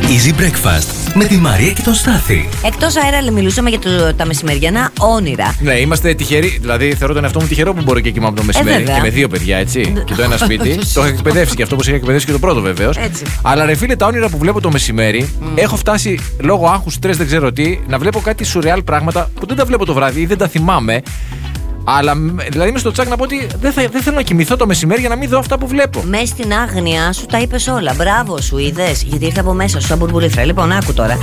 Easy Breakfast με τη Μαρία και τον Στάθη. Εκτός αέρα μιλούσαμε για τα μεσημεριανά όνειρα. Ναι, είμαστε τυχεροί. Δηλαδή, θεωρώ τον εαυτό μου τυχερό που μπορώ και κοιμάμαι το μεσημέρι. Και με δύο παιδιά, έτσι. Και το ένα σπίτι. Το έχω εκπαιδεύσει και αυτό που είχα εκπαιδεύσει και το πρώτο βεβαίως. Αλλά ρε φίλε, τα όνειρα που βλέπω το μεσημέρι, έχω φτάσει λόγω άγχους, στρες, δεν ξέρω τι, να βλέπω κάτι σουρεάλ πράγματα που δεν τα βλέπω το βράδυ ή δεν τα θυμάμαι. Αλλά δηλαδή είμαι στο τσάκ να πω ότι δεν θέλω να κοιμηθώ το μεσημέρι για να μην δω αυτά που βλέπω. Μες στην άγνοια σου τα είπες όλα. Μπράβο σου, είδες. Γιατί ήρθε από μέσα σου, σαν μπουρμπουλήθρα. Λοιπόν, άκου τώρα.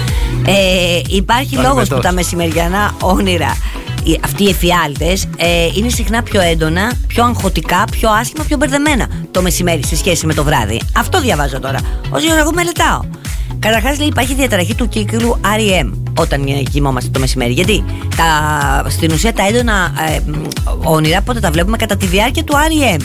Υπάρχει λόγος που τα μεσημεριανά όνειρα, αυτοί οι εφιάλτες, είναι συχνά πιο έντονα, πιο αγχωτικά, πιο άσχημα, πιο μπερδεμένα το μεσημέρι σε σχέση με το βράδυ. Αυτό διαβάζω τώρα. Όσο εγώ μελετάω. Καταρχάς, λέει, υπάρχει διαταραχή του κύκλου REM όταν κοιμόμαστε το μεσημέρι. Γιατί στην ουσία τα έντονα όνειρα πότε τα βλέπουμε κατά τη διάρκεια του REM.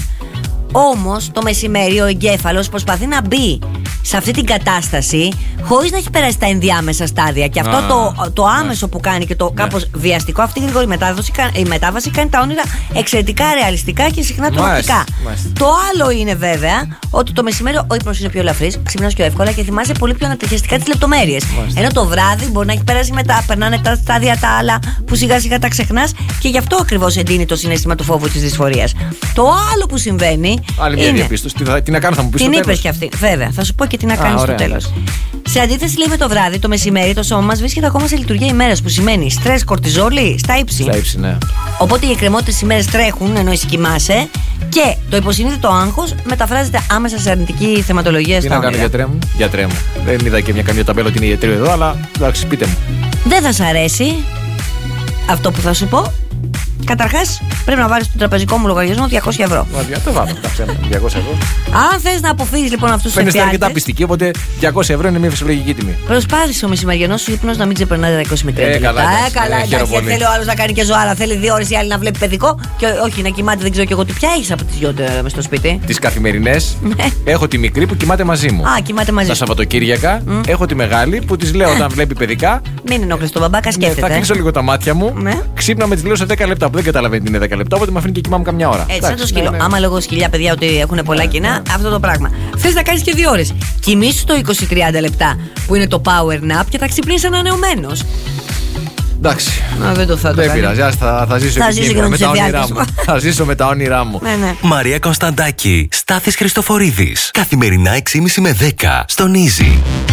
Όμως το μεσημέρι ο εγκέφαλος προσπαθεί να μπει σε αυτή την κατάσταση χωρίς να έχει περάσει τα ενδιάμεσα στάδια. Και αυτό το άμεσο που κάνει και το κάπως βιαστικό, αυτή η γρήγορη μετάβαση κάνει τα όνειρα εξαιρετικά ρεαλιστικά και συχνά τρομακτικά. Το άλλο είναι βέβαια ότι το μεσημέρι ο ύπνος είναι πιο ελαφρύς, ξυπνάς πιο εύκολα και θυμάσαι πολύ πιο ανατριχιαστικά τις λεπτομέρειες. Ενώ το βράδυ μπορεί να έχει περάσει περνάνε τα στάδια τα άλλα που σιγά σιγά τα ξεχνάς και γι' αυτό ακριβώς εντείνει το συναίσθημα του φόβου της δυσφορίας. Το άλλο που συμβαίνει. Άλλη μια διαπίστωση. Τι να κάνω, θα μου πεις. Την είπες και αυτή. Βέβαια, θα σου πω και τι να κάνεις στο τέλος. Σε αντίθεση, λέει, με το βράδυ, το μεσημέρι το σώμα μας βρίσκεται ακόμα σε λειτουργία ημέρας, που σημαίνει στρες, κορτιζόλη στα ύψη. Στα ύψη, ναι. Οπότε οι εκκρεμότητες ημέρες τρέχουν ενώ εσύ κοιμάσαι και το υποσυνείδητο άγχος μεταφράζεται άμεσα σε αρνητική θεματολογία στα όνειρα. Τι να κάνω, γιατρέ μου. Δεν είδα και μια καμία ταμπέλα ότι είναι ιατρείο εδώ, αλλά εντάξει, πείτε μου. Δεν θα σ' αρέσει αυτό που θα σου πω. Καταρχάς, πρέπει να βάλεις στον τραπεζικό μου λογαριασμό 200 ευρώ. Το βάλω, 200 ευρώ. Αν θες να αποφύγεις λοιπόν αυτούς τους εφιάλτες. Φαίνεστε αρκετά πιστική, οπότε 200 ευρώ είναι μια φυσιολογική τιμή. Προσπάθησε ο μεσημεριανός σου ύπνος να μην ξεπερνάει τα 20 με 30 λεπτά. Καλά, εντάξει, θέλει ο άλλος να κάνει και ζωάρα. Θέλει 2 ώρες η άλλη να βλέπει παιδικό και όχι να κοιμάται, δεν ξέρω και εγώ τι πια έχεις από τις δυο μες στο σπίτι. Τις καθημερινές έχω τη μικρή που κοιμάται μαζί μου. Κοιμάται μαζί. Τα Σαββατοκύριακα έχω τη μεγάλη που της λέω όταν βλέπει παιδικά. Μην ενοχλείς τον μπαμπάκα, σκέφτεται. Θα κλείσω λίγο τα μάτια μου. Ξύπνα με τη λέω σε 10 λεπτά που δεν καταλαβαίνει τι είναι 10 λεπτά, οπότε με αφήνει και κοιμάμαι καμιά ώρα. Έτσι, σαν το σκύλο. Άμα λόγω σκυλιά παιδιά ότι έχουν πολλά κοινά, αυτό το πράγμα. Θες να κάνεις και 2 ώρες. Κοιμήσου το 20-30 λεπτά που είναι το power nap και θα ξυπνήσεις ανανεωμένος. Εντάξει. Δεν πειράζει, θα ζήσω με τα όνειρά μου. Θα ζήσω με τα όνειρά μου. Μαρία Κωνσταντάκη, Στάθης Χριστοφορίδης. Καθημερινά 6:30 με 10 στον Easy.